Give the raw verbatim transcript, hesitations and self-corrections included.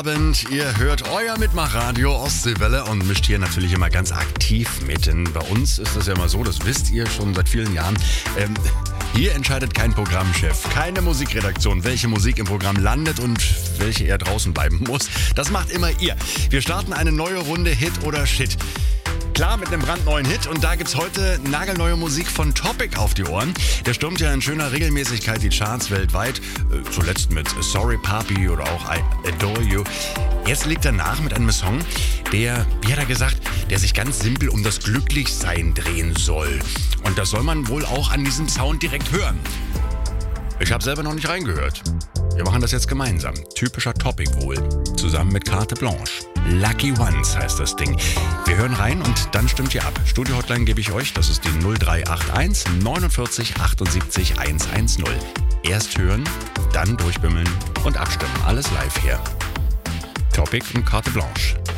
Abend, ihr hört euer Mitmachradio Ostseewelle und mischt hier natürlich immer ganz aktiv mit. Denn bei uns ist das ja immer so, das wisst ihr schon seit vielen Jahren. Ähm, hier entscheidet kein Programmchef, keine Musikredaktion, welche Musik im Programm landet und welche eher draußen bleiben muss. Das macht immer ihr. Wir starten eine neue Runde Hit oder Shit. Klar, mit einem brandneuen Hit, und da gibt's heute nagelneue Musik von Topic auf die Ohren. Der stürmt ja in schöner Regelmäßigkeit die Charts weltweit, äh, zuletzt mit Sorry Papi oder auch I Adore You. Jetzt legt er nach mit einem Song, der, wie hat er gesagt, der sich ganz simpel um das Glücklichsein drehen soll. Und das soll man wohl auch an diesem Sound direkt hören. Ich habe selber noch nicht reingehört. Wir machen das jetzt gemeinsam. Typischer Topic wohl. Zusammen mit Carte Blanche. Lucky Ones heißt das Ding. Wir hören rein und dann stimmt ihr ab. Studio-Hotline gebe ich euch. Das ist die null drei acht eins neunundvierzig achtundsiebzig hundertzehn. Erst hören, dann durchbimmeln und abstimmen. Alles live hier. Topic und Carte Blanche.